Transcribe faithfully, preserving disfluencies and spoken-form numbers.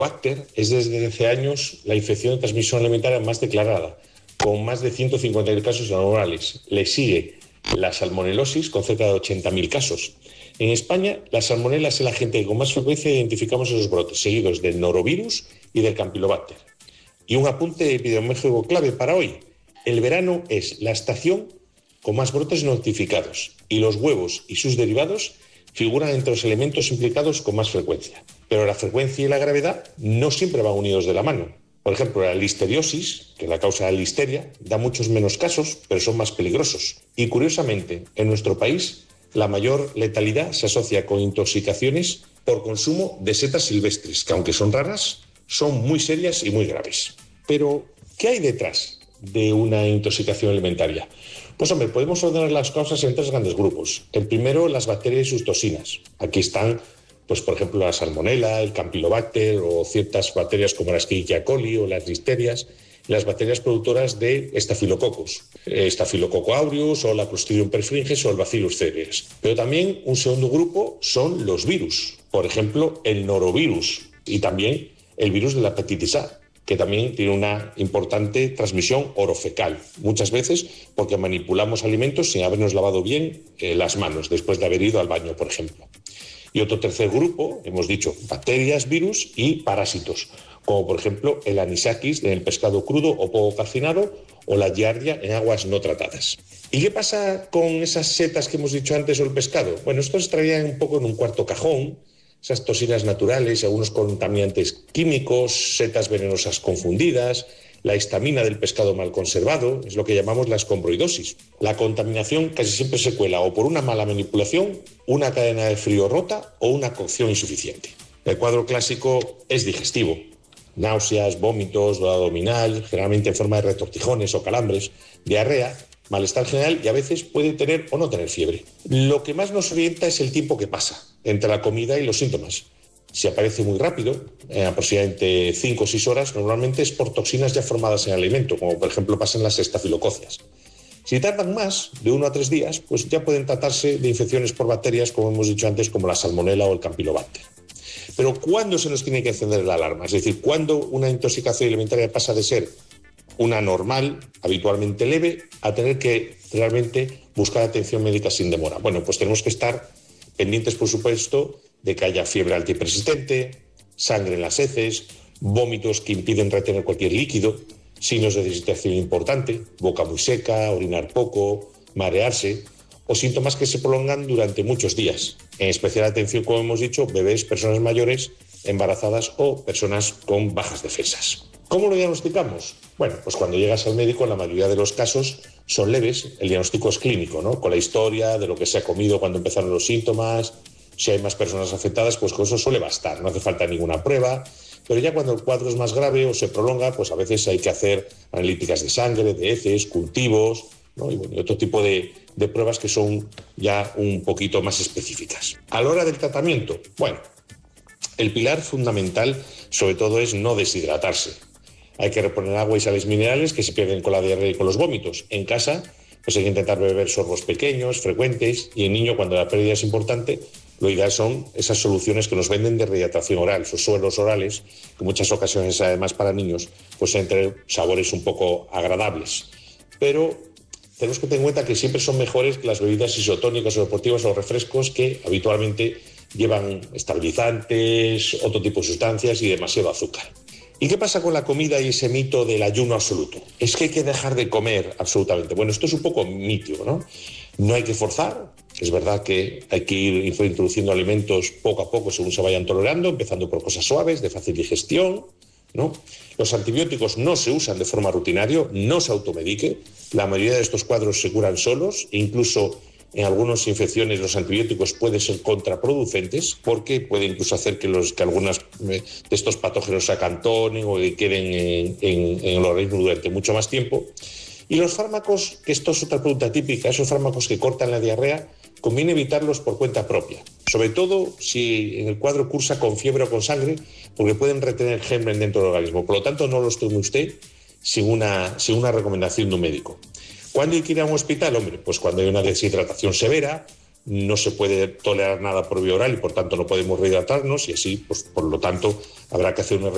Campylobacter es desde hace años la infección de transmisión alimentaria más declarada, con más de ciento cincuenta mil casos anuales. Le sigue la salmonelosis, con cerca de ochenta mil casos. En España, la salmonela es el agente que con más frecuencia identificamos en los brotes, seguidos del norovirus y del Campylobacter. Y un apunte epidemiológico clave para hoy. El verano es la estación con más brotes notificados y los huevos y sus derivados figuran entre los elementos implicados con más frecuencia. Pero la frecuencia y la gravedad no siempre van unidos de la mano. Por ejemplo, la listeriosis, que es la causa de la listeria, da muchos menos casos, pero son más peligrosos. Y curiosamente, en nuestro país, la mayor letalidad se asocia con intoxicaciones por consumo de setas silvestres, que aunque son raras, son muy serias y muy graves. Pero, ¿qué hay detrás de una intoxicación alimentaria? Pues hombre, podemos ordenar las causas en tres grandes grupos. El primero, las bacterias y sus toxinas. Aquí están, pues por ejemplo, la salmonela, el Campylobacter o ciertas bacterias como la Escherichia coli o las listerias, las bacterias productoras de estafilococos, Staphylococcus aureus o la Clostridium perfringens o el Bacillus cereus. Pero también un segundo grupo son los virus, por ejemplo, el norovirus y también el virus de la hepatitis A, que también tiene una importante transmisión orofecal, muchas veces porque manipulamos alimentos sin habernos lavado bien eh, las manos después de haber ido al baño, por ejemplo. Y otro tercer grupo, hemos dicho, bacterias, virus y parásitos, como por ejemplo el anisakis en el pescado crudo o poco calcinado o la giardia en aguas no tratadas. ¿Y qué pasa con esas setas que hemos dicho antes o el pescado? Bueno, estos estarían un poco en un cuarto cajón, esas toxinas naturales, algunos contaminantes químicos, setas venenosas confundidas, la histamina del pescado mal conservado, es lo que llamamos la escombroidosis. La contaminación casi siempre se cuela o por una mala manipulación, una cadena de frío rota o una cocción insuficiente. El cuadro clásico es digestivo. Náuseas, vómitos, dolor abdominal, generalmente en forma de retortijones o calambres, diarrea, malestar general y a veces puede tener o no tener fiebre. Lo que más nos orienta es el tiempo que pasa entre la comida y los síntomas. Si aparece muy rápido, en aproximadamente cinco o seis horas, normalmente es por toxinas ya formadas en el alimento, como por ejemplo pasa en las estafilococias. Si tardan más, de uno a tres días, pues ya pueden tratarse de infecciones por bacterias, como hemos dicho antes, como la salmonela o el Campylobacter. Pero ¿cuándo se nos tiene que encender la alarma? Es decir, ¿cuándo una intoxicación alimentaria pasa de ser una normal, habitualmente leve, a tener que realmente buscar atención médica sin demora? Bueno, pues tenemos que estar pendientes, por supuesto, de que haya fiebre alta y persistente, sangre en las heces, vómitos que impiden retener cualquier líquido, signos de deshidratación importante, boca muy seca, orinar poco, marearse, o síntomas que se prolongan durante muchos días. En especial atención, como hemos dicho, bebés, personas mayores, embarazadas o personas con bajas defensas. ¿Cómo lo diagnosticamos? Bueno, pues cuando llegas al médico, en la mayoría de los casos son leves. El diagnóstico es clínico, ¿no? Con la historia de lo que se ha comido cuando empezaron los síntomas. Si hay más personas afectadas, pues con eso suele bastar. No hace falta ninguna prueba. Pero ya cuando el cuadro es más grave o se prolonga, pues a veces hay que hacer analíticas de sangre, de heces, cultivos, ¿no? Y, bueno, y otro tipo de, de pruebas que son ya un poquito más específicas. A la hora del tratamiento, bueno, el pilar fundamental sobre todo es no deshidratarse. Hay que reponer agua y sales minerales que se pierden con la diarrea y con los vómitos. En casa, pues hay que intentar beber sorbos pequeños, frecuentes, y en niño, cuando la pérdida es importante, lo ideal son esas soluciones que nos venden de rehidratación oral, esos suelos orales, que en muchas ocasiones, además para niños, pues suelen tener sabores un poco agradables. Pero tenemos que tener en cuenta que siempre son mejores que las bebidas isotónicas o deportivas o refrescos que habitualmente llevan estabilizantes, otro tipo de sustancias y demasiado azúcar. ¿Y qué pasa con la comida y ese mito del ayuno absoluto? Es que hay que dejar de comer absolutamente. Bueno, esto es un poco mito, ¿no? No hay que forzar. Es verdad que hay que ir introduciendo alimentos poco a poco según se vayan tolerando, empezando por cosas suaves, de fácil digestión, ¿no? Los antibióticos no se usan de forma rutinaria, no se automedique. La mayoría de estos cuadros se curan solos, e incluso en algunas infecciones los antibióticos pueden ser contraproducentes porque puede incluso hacer que, los, que algunos de estos patógenos se acantonen o que queden en, en, en el organismo durante mucho más tiempo. Y los fármacos, que esto es otra pregunta típica, esos fármacos que cortan la diarrea, conviene evitarlos por cuenta propia, sobre todo si en el cuadro cursa con fiebre o con sangre, porque pueden retener germen dentro del organismo. Por lo tanto, no los tome usted sin una, sin una recomendación de un médico. ¿Cuándo hay que ir a un hospital? Hombre, pues cuando hay una deshidratación severa, no se puede tolerar nada por vía oral y por tanto no podemos rehidratarnos y así, pues por lo tanto, habrá que hacer una